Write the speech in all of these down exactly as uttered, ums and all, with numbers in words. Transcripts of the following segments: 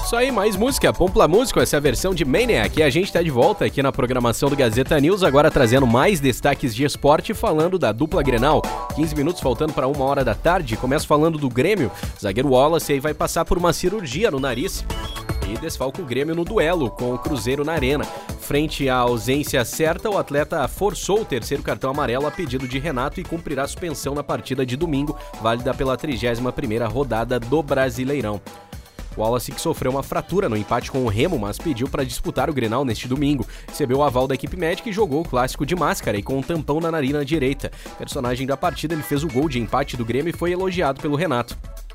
Isso aí, mais música, Pompla Músico, essa é a versão de Maniac. E a gente tá de volta aqui na programação do Gazeta News, agora trazendo mais destaques de esporte, falando da dupla Grenal. quinze minutos faltando para uma hora da tarde, começo falando do Grêmio. O zagueiro Wallace aí vai passar por uma cirurgia no nariz e desfalca o Grêmio no duelo com o Cruzeiro na Arena. Frente à ausência certa, o atleta forçou o terceiro cartão amarelo a pedido de Renato e cumprirá suspensão na partida de domingo, válida pela trigésima primeira rodada do Brasileirão. O Wallace, que sofreu uma fratura no empate com o Remo, mas pediu para disputar o Grenal neste domingo. Recebeu o aval da equipe médica e jogou o clássico de máscara e com um tampão na narina direita. Personagem da partida, ele fez o gol de empate do Grêmio e foi elogiado pelo Renato.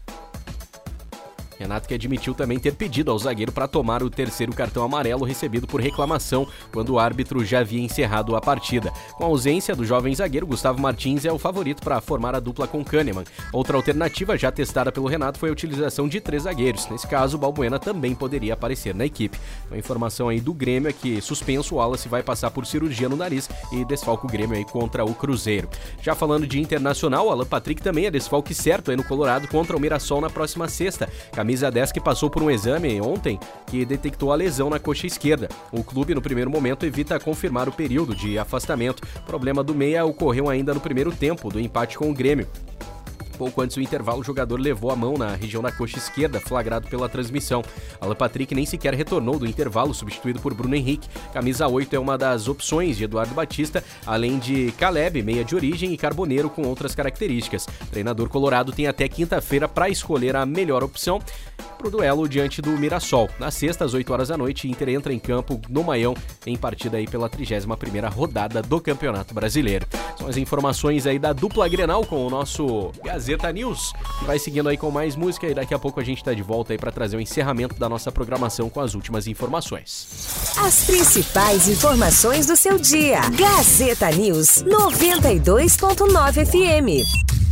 Renato que admitiu também ter pedido ao zagueiro para tomar o terceiro cartão amarelo recebido por reclamação quando o árbitro já havia encerrado a partida. Com a ausência do jovem zagueiro, Gustavo Martins é o favorito para formar a dupla com Kahneman. Outra alternativa já testada pelo Renato foi a utilização de três zagueiros. Nesse caso, o Balbuena também poderia aparecer na equipe. A informação aí do Grêmio é que suspenso, o Wallace vai passar por cirurgia no nariz e desfalca o Grêmio aí contra o Cruzeiro. Já falando de Internacional, o Alan Patrick também é desfalque certo aí no Colorado contra o Mirassol na próxima sexta. Camisa dez que passou por um exame ontem que detectou a lesão na coxa esquerda. O clube, no primeiro momento, evita confirmar o período de afastamento. O problema do meia ocorreu ainda no primeiro tempo do empate com o Grêmio. Pouco antes do intervalo, o jogador levou a mão na região da coxa esquerda, flagrado pela transmissão. Alan Patrick nem sequer retornou do intervalo, substituído por Bruno Henrique. Camisa oito é uma das opções de Eduardo Batista, além de Caleb, meia de origem, e Carboneiro com outras características. O treinador colorado tem até quinta-feira para escolher a melhor opção para o duelo diante do Mirassol. Na sexta, às oito horas da noite, Inter entra em campo no Maião, em partida aí pela trigésima primeira rodada do Campeonato Brasileiro. São as informações aí da dupla Grenal com o nosso Gazeta News, que vai seguindo aí com mais música e daqui a pouco a gente tá de volta aí para trazer o encerramento da nossa programação com as últimas informações. As principais informações do seu dia. Gazeta News noventa e dois ponto nove F M.